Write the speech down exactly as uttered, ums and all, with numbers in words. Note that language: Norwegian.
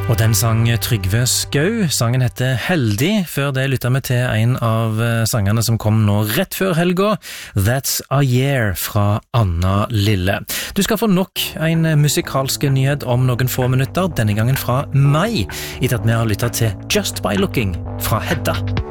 Og den sang Trygve Skau. Sangen heter Heldig. Før det lyttet vi til en av sangene som kom nå rett før helga. That's a Year fra Anna Lille. Du skal få nok en musikalsk nyhet om noen få minutter, denne gangen fra meg, etter at vi har lyttet til Just By Looking fra Hedda.